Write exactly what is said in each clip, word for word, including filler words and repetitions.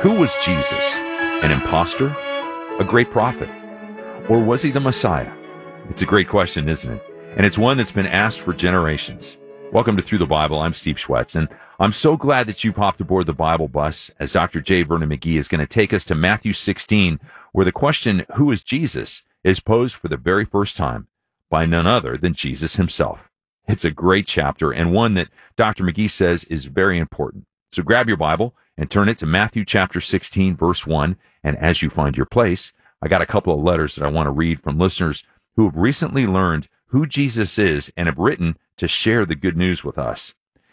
Who was Jesus? An imposter? A great prophet? Or was he the Messiah? It's a great question, isn't it? And it's one that's been asked for generations. Welcome to Through the Bible. I'm Steve Schwetz, and I'm so glad that you've hopped aboard the Bible bus as Doctor J. Vernon McGee is going to take us to Matthew sixteen, where the question, who is Jesus, is posed for the very first time by none other than Jesus himself. It's a great chapter and one that Doctor McGee says is very important. So grab your Bible and turn it to Matthew chapter sixteen, verse one, and as you find your place, I got a couple of letters that I want to read from listeners who have recently learned who Jesus is and have written to share the good news with us.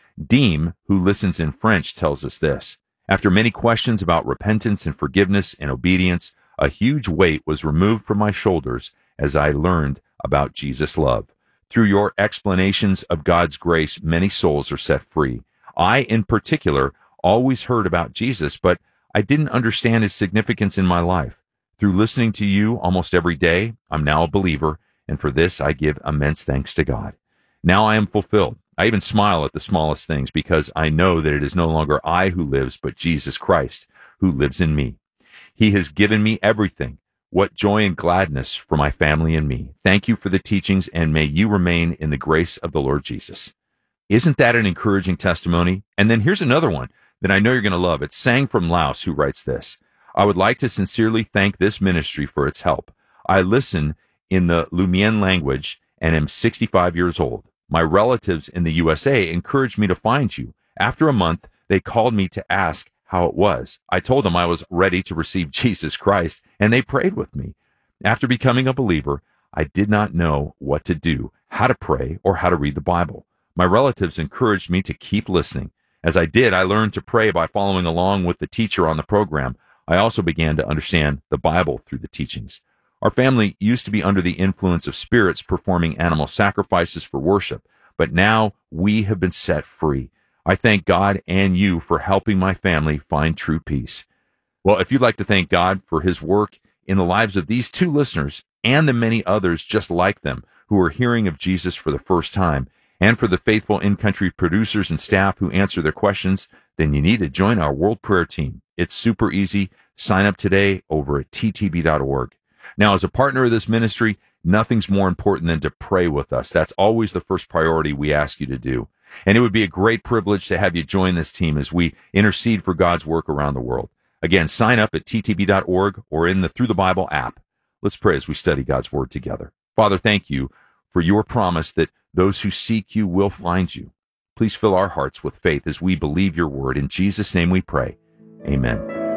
Deem, who listens in French, tells us this. After many questions about repentance and forgiveness and obedience, a huge weight was removed from my shoulders as I learned about Jesus' love. Through your explanations of God's grace, many souls are set free. I, in particular, always heard about Jesus, but I didn't understand his significance in my life. Through listening to you almost every day, I'm now a believer, and for this I give immense thanks to God. Now I am fulfilled. I even smile at the smallest things because I know that it is no longer I who lives, but Jesus Christ who lives in me. He has given me everything. What joy and gladness for my family and me. Thank you for the teachings, and may you remain in the grace of the Lord Jesus. Isn't that an encouraging testimony? And then here's another one that I know you're going to love. It's Sang from Laos who writes this. I would like to sincerely thank this ministry for its help. I listen in the Lumien language and am sixty-five years old. My relatives in the U S A encouraged me to find you. After a month, they called me to ask how it was. I told them I was ready to receive Jesus Christ, and they prayed with me. After becoming a believer, I did not know what to do, how to pray, or how to read the Bible. My relatives encouraged me to keep listening. As I did, I learned to pray by following along with the teacher on the program. I also began to understand the Bible through the teachings. Our family used to be under the influence of spirits performing animal sacrifices for worship, but now we have been set free. I thank God and you for helping my family find true peace. Well, if you'd like to thank God for his work in the lives of these two listeners and the many others just like them who are hearing of Jesus for the first time, and for the faithful in-country producers and staff who answer their questions, then you need to join our World Prayer Team. It's super easy. Sign up today over at t t b dot org. Now, as a partner of this ministry, nothing's more important than to pray with us. That's always the first priority we ask you to do. And it would be a great privilege to have you join this team as we intercede for God's work around the world. Again, sign up at t t b dot org or in the Through the Bible app. Let's pray as we study God's Word together. Father, thank you for your promise that those who seek you will find you. Please fill our hearts with faith as we believe your word. In Jesus' name we pray. Amen.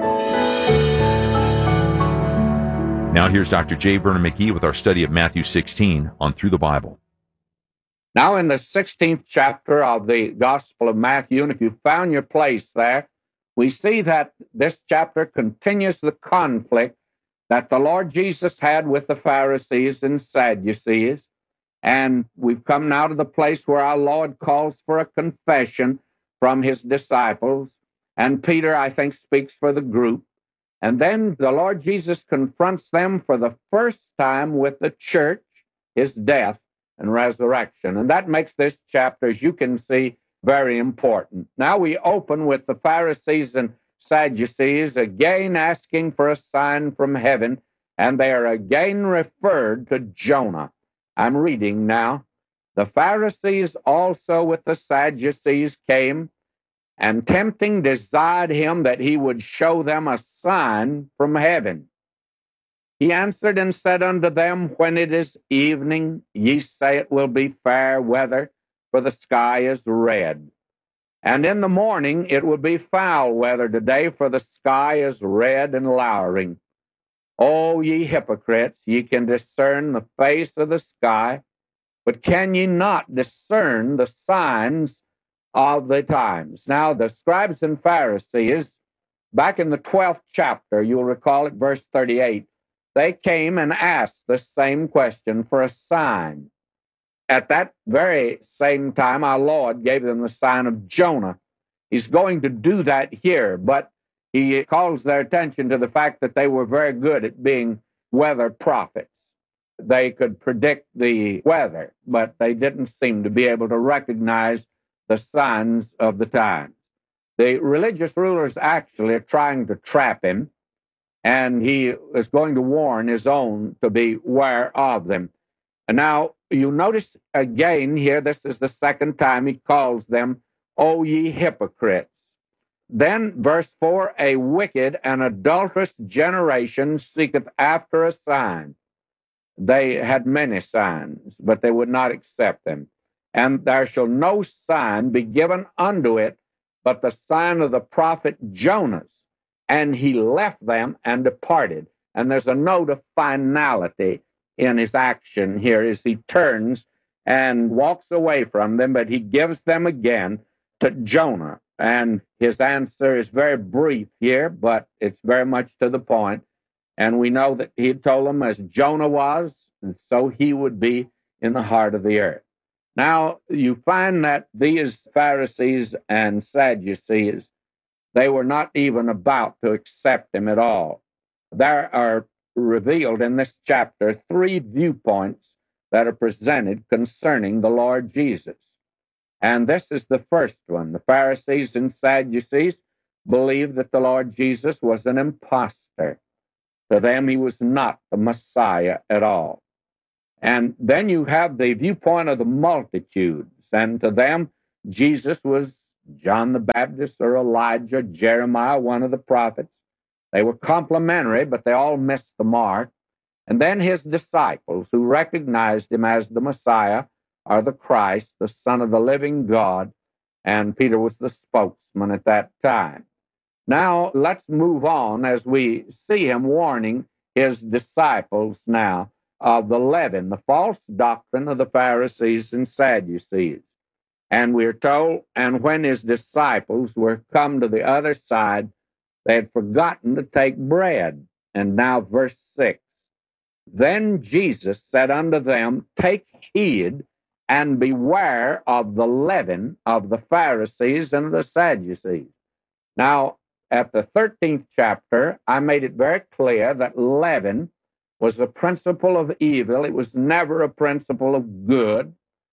Now here's Doctor J. Vernon McGee with our study of Matthew sixteen on Through the Bible. Now in the sixteenth chapter of the Gospel of Matthew, and if you found your place there, we see that this chapter continues the conflict that the Lord Jesus had with the Pharisees and Sadducees. And we've come now to the place where our Lord calls for a confession from his disciples. And Peter, I think, speaks for the group. And then the Lord Jesus confronts them for the first time with the church, his death and resurrection. And that makes this chapter, as you can see, very important. Now we open with the Pharisees and Sadducees again asking for a sign from heaven, and they are again referred to Jonah. I'm reading now. The Pharisees also with the Sadducees came, and tempting desired him that he would show them a sign from heaven. He answered and said unto them, When it is evening, ye say it will be fair weather, for the sky is red. And in the morning it will be foul weather today, for the sky is red and lowering. O ye hypocrites, ye can discern the face of the sky, but can ye not discern the signs of the times? Now, the scribes and Pharisees, back in the twelfth chapter, you'll recall it, verse thirty-eight, they came and asked the same question for a sign. At that very same time, our Lord gave them the sign of Jonah. He's going to do that here, but he calls their attention to the fact that they were very good at being weather prophets. They could predict the weather, but they didn't seem to be able to recognize the signs of the times. The religious rulers actually are trying to trap him, and he is going to warn his own to beware of them. And now, you notice again here, this is the second time he calls them, O ye hypocrites. Then, verse four, a wicked and adulterous generation seeketh after a sign. They had many signs, but they would not accept them. And there shall no sign be given unto it, but the sign of the prophet Jonas. And he left them and departed. And there's a note of finality in his action here as he turns and walks away from them, but he gives them again to Jonah. And his answer is very brief here, but it's very much to the point. And we know that he told them as Jonah was, and so he would be in the heart of the earth. Now, you find that these Pharisees and Sadducees, they were not even about to accept him at all. There are revealed in this chapter three viewpoints that are presented concerning the Lord Jesus. And this is the first one. The Pharisees and Sadducees believed that the Lord Jesus was an impostor. To them, he was not the Messiah at all. And then you have the viewpoint of the multitudes, and to them, Jesus was John the Baptist or Elijah, Jeremiah, one of the prophets. They were complementary, but they all missed the mark. And then his disciples, who recognized him as the Messiah, are the Christ, the Son of the living God, and Peter was the spokesman at that time. Now, let's move on as we see him warning his disciples now of the leaven, the false doctrine of the Pharisees and Sadducees. And we're told, and when his disciples were come to the other side, they had forgotten to take bread. And now verse six, then Jesus said unto them, take heed and beware of the leaven of the Pharisees and the Sadducees. Now, at the thirteenth chapter, I made it very clear that leaven was a principle of evil. It was never a principle of good,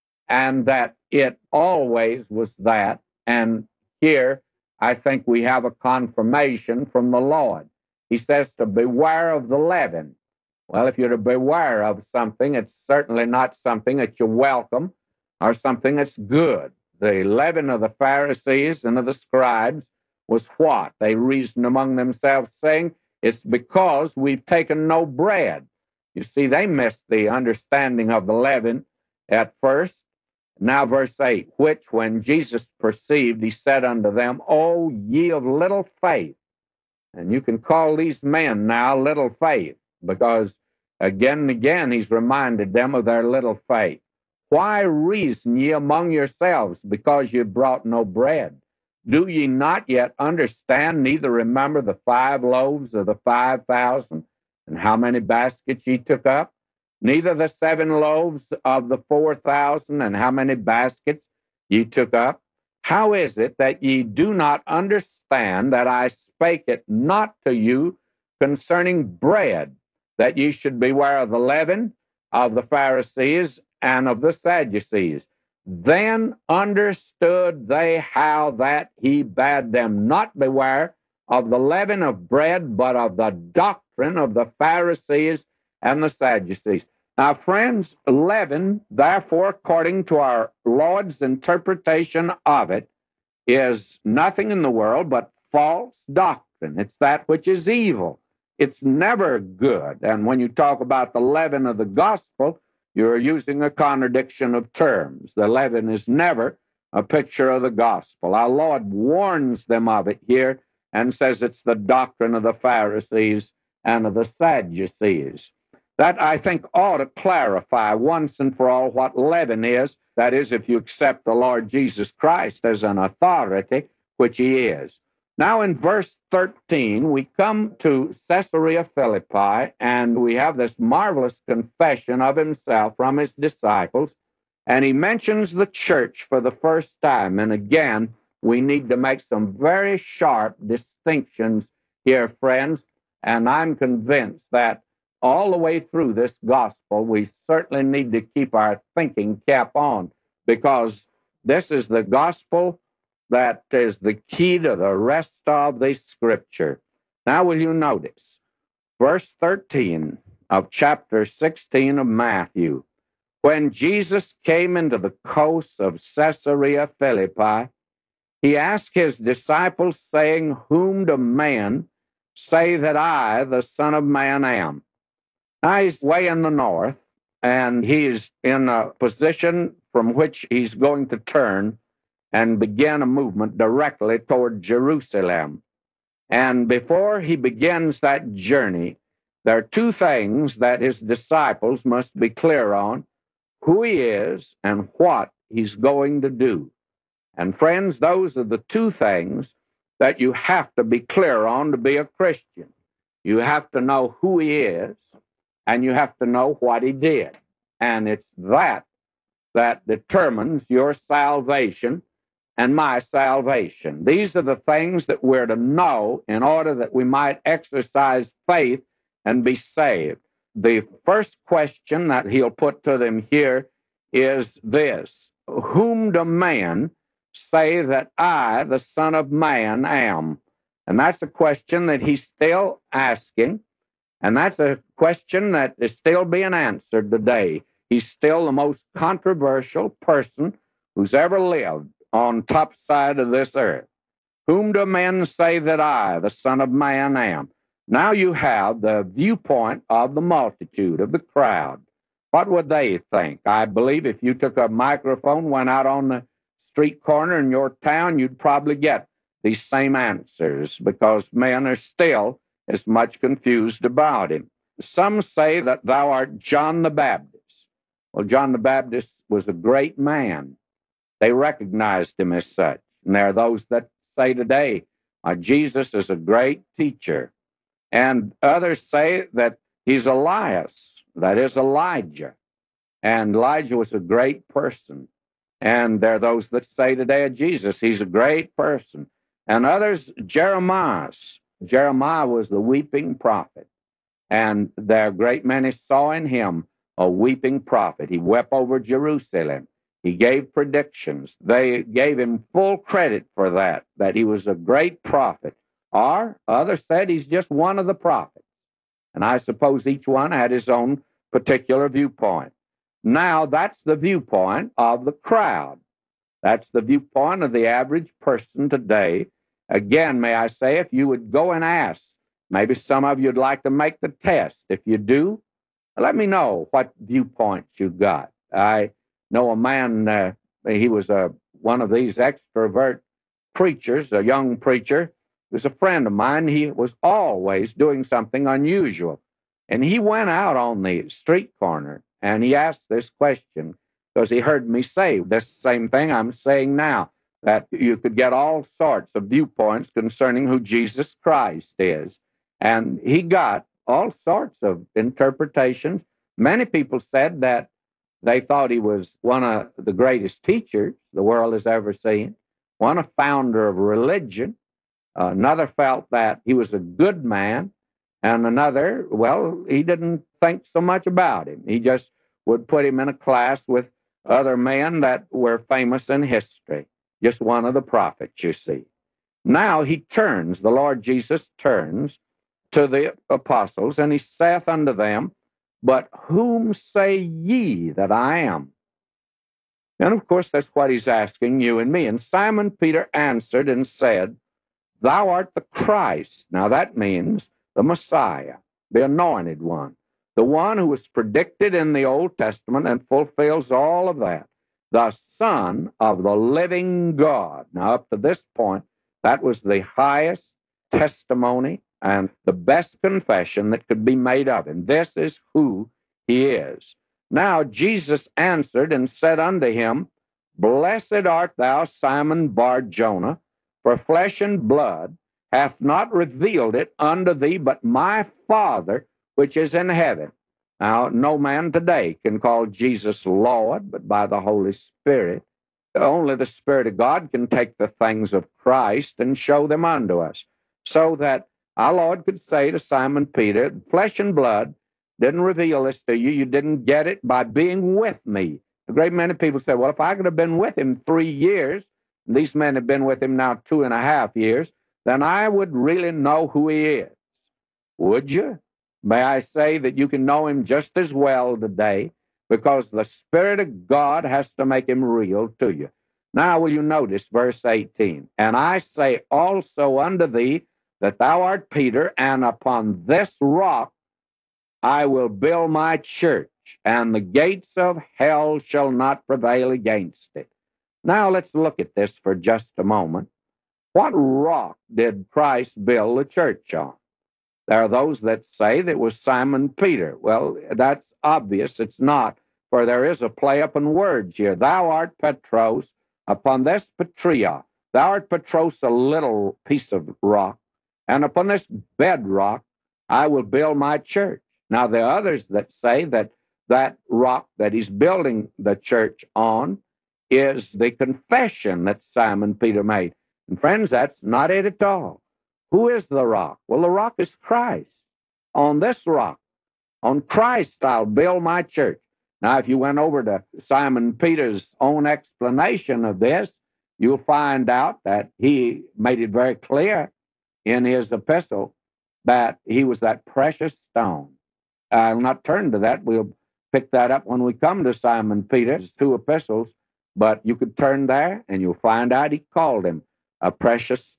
and that it always was that. And here, I think we have a confirmation from the Lord. He says to beware of the leaven. Well, if you're to beware of something, it's certainly not something that you welcome or something that's good. The leaven of the Pharisees and of the scribes was what? They reasoned among themselves, saying, it's because we've taken no bread. You see, they missed the understanding of the leaven at first. Now, verse eight, which when Jesus perceived, he said unto them, O ye of little faith. And you can call these men now little faith, because again and again he's reminded them of their little faith. Why reason ye among yourselves, because ye brought no bread? Do ye not yet understand, neither remember the five loaves of the five thousand, and how many baskets ye took up? Neither the seven loaves of the four thousand, and how many baskets ye took up? How is it that ye do not understand that I spake it not to you concerning bread, that ye should beware of the leaven of the Pharisees and of the Sadducees? Then understood they how that he bade them not beware of the leaven of bread, but of the doctrine of the Pharisees and the Sadducees. Now, friends, leaven, therefore, according to our Lord's interpretation of it, is nothing in the world but false doctrine. It's that which is evil. It's never good. And when you talk about the leaven of the gospel, you're using a contradiction of terms. The leaven is never a picture of the gospel. Our Lord warns them of it here and says it's the doctrine of the Pharisees and of the Sadducees. That, I think, ought to clarify once and for all what leaven is. That is, if you accept the Lord Jesus Christ as an authority, which he is. Now, in verse thirteen, we come to Caesarea Philippi, and we have this marvelous confession of himself from his disciples, and he mentions the church for the first time. And again, we need to make some very sharp distinctions here, friends, and I'm convinced that all the way through this gospel, we certainly need to keep our thinking cap on, because this is the gospel that is the key to the rest of the Scripture. Now, will you notice verse thirteen of chapter sixteen of Matthew? When Jesus came into the coast of Caesarea Philippi, he asked his disciples, saying, Whom do men say that I, the Son of Man, am? Now, he's way in the north, and he's in a position from which he's going to turn and begin a movement directly toward Jerusalem. And before he begins that journey, there are two things that his disciples must be clear on: who he is and what he's going to do. And friends, those are the two things that you have to be clear on to be a Christian. You have to know who he is, and you have to know what he did. And it's that that determines your salvation and my salvation. These are the things that we're to know in order that we might exercise faith and be saved. The first question that he'll put to them here is this: Whom do men say that I, the Son of Man, am? And that's a question that he's still asking, and that's a question that is still being answered today. He's still the most controversial person who's ever lived on top side of this earth. Whom do men say that I, the Son of Man, am? Now you have the viewpoint of the multitude, of the crowd. What would they think? I believe if you took a microphone, went out on the street corner in your town, you'd probably get these same answers, because men are still as much confused about him. Some say that thou art John the Baptist. Well, John the Baptist was a great man. They recognized him as such. And there are those that say today, uh, Jesus is a great teacher. And others say that he's Elias, that is Elijah. And Elijah was a great person. And there are those that say today of Jesus, he's a great person. And others, Jeremiah. Jeremiah was the weeping prophet. And there are great many saw in him a weeping prophet. He wept over Jerusalem. He gave predictions. They gave him full credit for that, that he was a great prophet. Or others said he's just one of the prophets. And I suppose each one had his own particular viewpoint. Now, that's the viewpoint of the crowd. That's the viewpoint of the average person today. Again, may I say, if you would go and ask, maybe some of you would like to make the test. If you do, let me know what viewpoints you got. I know a man, uh, he was a, one of these extrovert preachers, a young preacher. He was a friend of mine. He was always doing something unusual. And he went out on the street corner and he asked this question, because he heard me say this same thing I'm saying now, that you could get all sorts of viewpoints concerning who Jesus Christ is. And he got all sorts of interpretations. Many people said that they thought he was one of the greatest teachers the world has ever seen, one a founder of religion. Uh, another felt that he was a good man, and another, well, he didn't think so much about him. He just would put him in a class with other men that were famous in history, just one of the prophets, you see. Now he turns, the Lord Jesus turns to the apostles, and he saith unto them, But whom say ye that I am? And of course, that's what he's asking you and me. And Simon Peter answered and said, Thou art the Christ. Now that means the Messiah, the anointed one, the one who was predicted in the Old Testament and fulfills all of that, the Son of the living God. Now, up to this point, that was the highest testimony and the best confession that could be made of him. This is who he is. Now Jesus answered and said unto him, Blessed art thou, Simon Bar-Jonah, for flesh and blood hath not revealed it unto thee, but my Father which is in heaven. Now, no man today can call Jesus Lord, but by the Holy Spirit. Only the Spirit of God can take the things of Christ and show them unto us, so that our Lord could say to Simon Peter, flesh and blood didn't reveal this to you. You didn't get it by being with me. A great many people say, well, if I could have been with him three years, and these men have been with him now two and a half years, then I would really know who he is. Would you? May I say that you can know him just as well today, because the Spirit of God has to make him real to you. Now will you notice verse eighteen? And I say also unto thee that thou art Peter, and upon this rock I will build my church, and the gates of hell shall not prevail against it. Now let's look at this for just a moment. What rock did Christ build the church on? There are those that say that it was Simon Peter. Well, that's obvious. It's not, for there is a play upon words here. Thou art Petros, upon this Petria. Thou art Petros, a little piece of rock, and upon this bedrock I will build my church. Now, there are others that say that that rock that he's building the church on is the confession that Simon Peter made. And friends, that's not it at all. Who is the rock? Well, the rock is Christ. On this rock, on Christ, I'll build my church. Now, if you went over to Simon Peter's own explanation of this, you'll find out that he made it very clear in his epistle that he was that precious stone. I'll not turn to that. We'll pick that up when we come to Simon Peter's two epistles, but you could turn there and you'll find out he called him a precious